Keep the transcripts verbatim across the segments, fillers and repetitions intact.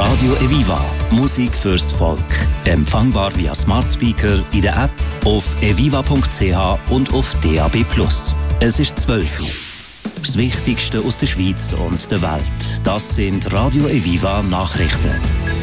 Radio Eviva. Musik fürs Volk. Empfangbar via Smart Speaker in der App, auf eviva punkt c h und auf D A B plus. Es ist zwölf Uhr. Das Wichtigste aus der Schweiz und der Welt. Das sind Radio Eviva Nachrichten.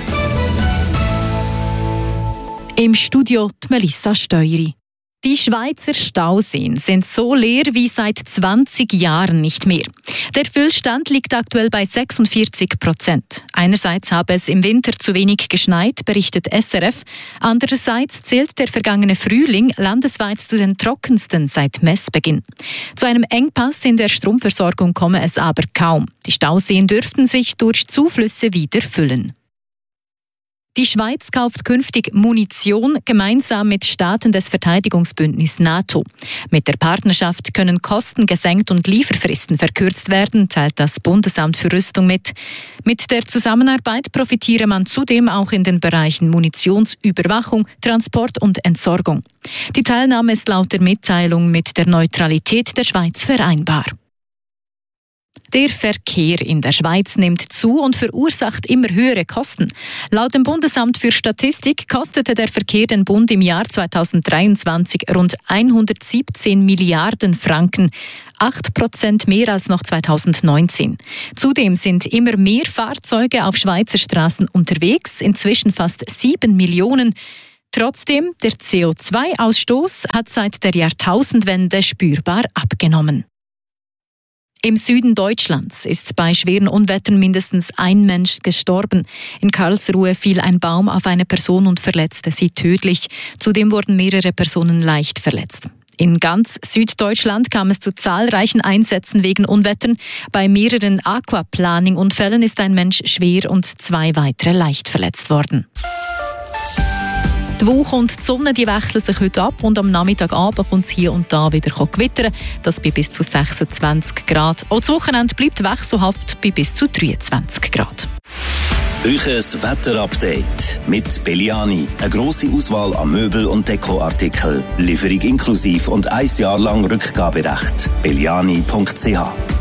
Im Studio die Melissa Steueri. Die Schweizer Stauseen sind so leer wie seit zwanzig Jahren nicht mehr. Der Füllstand liegt aktuell bei sechsundvierzig Prozent. Einerseits habe es im Winter zu wenig geschneit, berichtet S R F. Andererseits zählt der vergangene Frühling landesweit zu den trockensten seit Messbeginn. Zu einem Engpass in der Stromversorgung komme es aber kaum. Die Stauseen dürften sich durch Zuflüsse wieder füllen. Die Schweiz kauft künftig Munition gemeinsam mit Staaten des Verteidigungsbündnisses NATO. Mit der Partnerschaft können Kosten gesenkt und Lieferfristen verkürzt werden, teilt das Bundesamt für Rüstung mit. Mit der Zusammenarbeit profitiere man zudem auch in den Bereichen Munitionsüberwachung, Transport und Entsorgung. Die Teilnahme ist laut der Mitteilung mit der Neutralität der Schweiz vereinbar. Der Verkehr in der Schweiz nimmt zu und verursacht immer höhere Kosten. Laut dem Bundesamt für Statistik kostete der Verkehr den Bund im Jahr zweitausenddreiundzwanzig rund hundertsiebzehn Milliarden Franken, acht Prozent mehr als noch zweitausendneunzehn. Zudem sind immer mehr Fahrzeuge auf Schweizer Straßen unterwegs, inzwischen fast sieben Millionen. Trotzdem, der C O zwei Ausstoß hat seit der Jahrtausendwende spürbar abgenommen. Im Süden Deutschlands ist bei schweren Unwettern mindestens ein Mensch gestorben. In Karlsruhe fiel ein Baum auf eine Person und verletzte sie tödlich. Zudem wurden mehrere Personen leicht verletzt. In ganz Süddeutschland kam es zu zahlreichen Einsätzen wegen Unwettern. Bei mehreren Aquaplaning-Unfällen ist ein Mensch schwer und zwei weitere leicht verletzt worden. Die Wolke und die Sonne die wechseln sich heute ab und am Nachmittagabend kommt es hier und da wieder gewittern. Das bei bis zu sechsundzwanzig Grad. Auch das Wochenende bleibt wechselhaft bei bis zu dreiundzwanzig Grad. Euches Wetterupdate mit Belliani. Eine grosse Auswahl an Möbel- und Dekoartikeln. Lieferung inklusiv und ein Jahr lang Rückgaberecht. belliani punkt c h